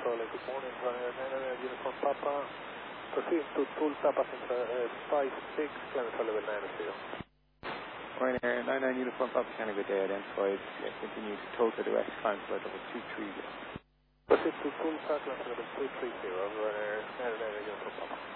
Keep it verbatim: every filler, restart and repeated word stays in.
Charlie, good morning, Ryanair nine nine nine Uniform Papa. Proceed to Tulsa, passenger uh, five six, Clement Sullivan nine zero. Ryanair nine nine Uniform Papa, can a good day, identified. Yeah, continue to Tulsa, direct, climb flight level two three zero. Proceed to Tulsa, Clement Sullivan two three zero, Ryanair nine nine nine Uniform Papa.